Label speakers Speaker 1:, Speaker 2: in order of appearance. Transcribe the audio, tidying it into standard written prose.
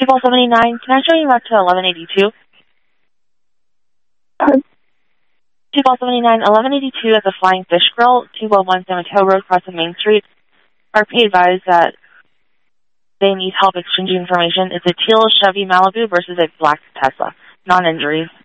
Speaker 1: 279, can I show you out to 1182? 279, 1182 at the Flying Fish Grill, 211 San Mateo Road, crossing Main Street. RP advised that they need help exchanging information. It's a teal Chevy Malibu versus a black Tesla. Non-injuries.